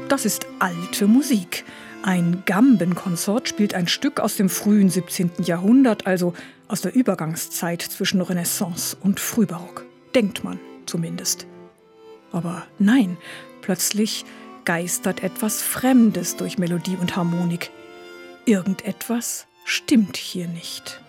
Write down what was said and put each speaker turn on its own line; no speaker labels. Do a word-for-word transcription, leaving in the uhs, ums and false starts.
Das ist alte Musik. Ein Gambenkonsort spielt ein Stück aus dem frühen siebzehnten Jahrhundert, also aus der Übergangszeit zwischen Renaissance und Frühbarock. Denkt man zumindest. Aber nein, plötzlich geistert etwas Fremdes durch Melodie und Harmonik. Irgendetwas stimmt hier nicht.